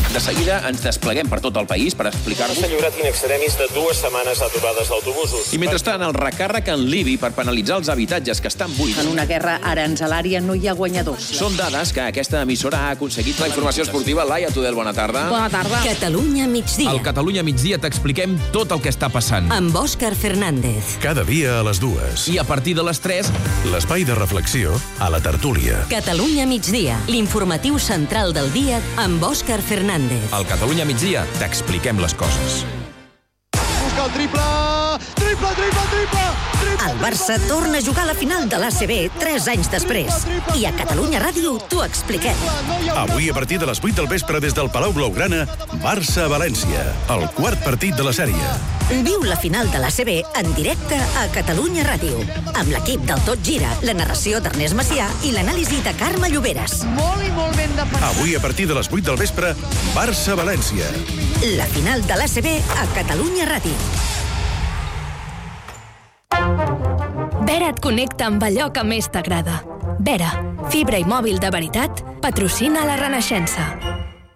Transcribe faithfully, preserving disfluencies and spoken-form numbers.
De seguida ens despleguem per tot el país per explicar-vos... S'ha lliurat in extremis de dues setmanes aturades d'autobusos. I mentrestant, el recàrrec en l'I B I per penalitzar els habitatges que estan buits. En una guerra aranzelària no hi ha guanyadors. Són dades que aquesta emissora ha aconseguit. La informació esportiva, Laia Tudel, bona tarda. Bona tarda. Catalunya migdia. Al Catalunya migdia t'expliquem tot el que està passant. Amb Òscar Fernández. Cada dia a les dues. I a partir de les tres... L'espai de reflexió a la tertúlia. Catalunya migdia, l'informatiu central del dia amb Òscar Fernández. Al Catalunya migdia t'expliquem les coses. Busca el triple! Triple, triple, triple! El Barça torna a jugar a la final de l'A C B tres anys després. I a Catalunya Ràdio t'ho expliquem. Avui a partir de les vuit del vespre des del Palau Blaugrana, Barça-València, el quart partit de la sèrie. Viu la final de l'A C B en directe a Catalunya Ràdio. Amb l'equip del Tot Gira, la narració d'Ernest Macià i l'anàlisi de Carme Lloberes. Molt i molt ben de pensar. Avui a partir de les vuit del vespre, Barça-València. La final de l'A C B a Catalunya Ràdio. Vera et connecta amb allò que més t'agrada. Vera, fibra i mòbil de veritat, patrocina la Renaixença.